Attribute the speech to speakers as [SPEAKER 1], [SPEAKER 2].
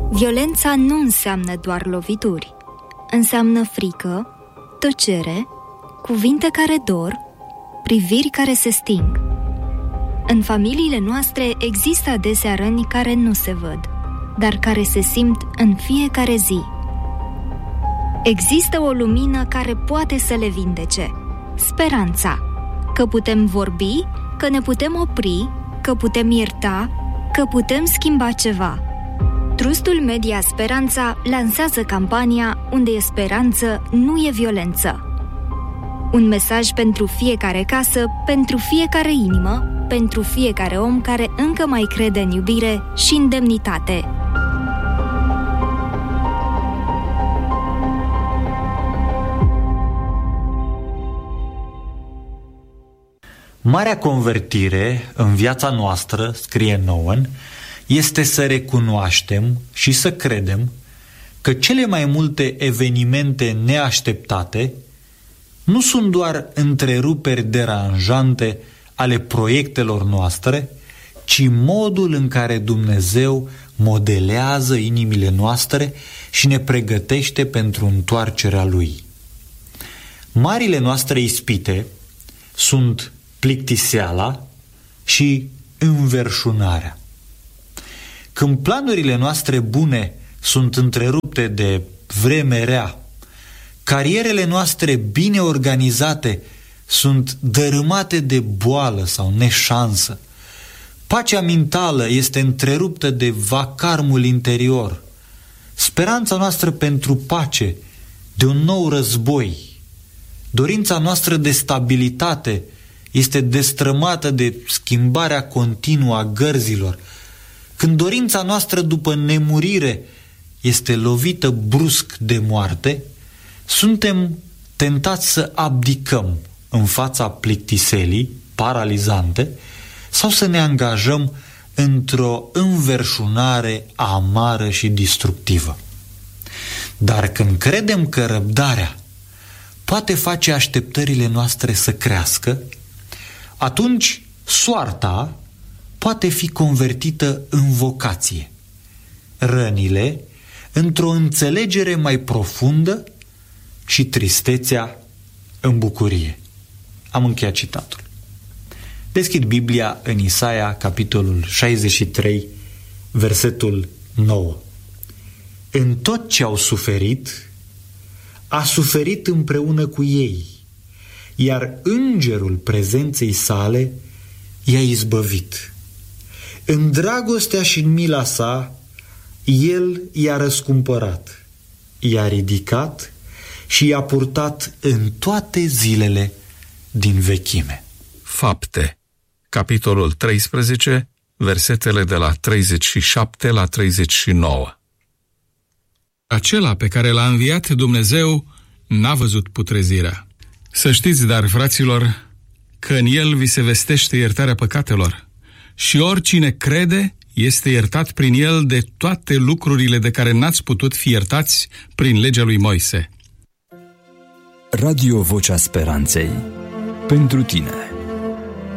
[SPEAKER 1] Violența nu înseamnă doar lovituri. Înseamnă frică, tăcere, cuvinte care dor, priviri care se sting. În familiile noastre există adesea răni care nu se văd, dar care se simt în fiecare zi. Există o lumină care poate să le vindece. Speranța. Că putem vorbi, că ne putem opri, că putem ierta, că putem schimba ceva. Trustul Media Speranța lansează campania Unde e speranță, nu e violență. Un mesaj pentru fiecare casă, pentru fiecare inimă, pentru fiecare om care încă mai crede în iubire și în demnitate.
[SPEAKER 2] Marea convertire în viața noastră, scrie Nouwen, este să recunoaștem și să credem că cele mai multe evenimente neașteptate nu sunt doar întreruperi deranjante ale proiectelor noastre, ci modul în care Dumnezeu modelează inimile noastre și ne pregătește pentru întoarcerea Lui. Marile noastre ispite sunt plictiseala și înverșunarea. Când planurile noastre bune sunt întrerupte de vreme rea, carierele noastre bine organizate sunt dărâmate de boală sau neșansă, pacea mentală este întreruptă de vacarmul interior, speranța noastră pentru pace, de un nou război, dorința noastră de stabilitate este destrămată de schimbarea continuă a gărzilor, când dorința noastră după nemurire este lovită brusc de moarte, suntem tentați să abdicăm în fața plictiselii paralizante sau să ne angajăm într-o înverșunare amară și distructivă. Dar când credem că răbdarea poate face așteptările noastre să crească, atunci soarta poate fi convertită în vocație, rănile într-o înțelegere mai profundă și tristețea în bucurie. Am încheiat citatul. Deschid Biblia în Isaia, capitolul 63, versetul 9. În tot ce au suferit, a suferit împreună cu ei, iar îngerul prezenței sale i-a izbăvit. În dragostea și în mila sa, el i-a răscumpărat, i-a ridicat și i-a purtat în toate zilele din vechime.
[SPEAKER 3] Fapte, capitolul 13, versetele de la 37 la 39. Acela pe care l-a înviat Dumnezeu n-a văzut putrezirea. Să știți, dar, fraților, că în el vi se vestește iertarea păcatelor și oricine crede este iertat prin el de toate lucrurile de care n-ați putut fi iertați prin legea lui Moise.
[SPEAKER 4] Radio Vocea Speranței. Pentru tine.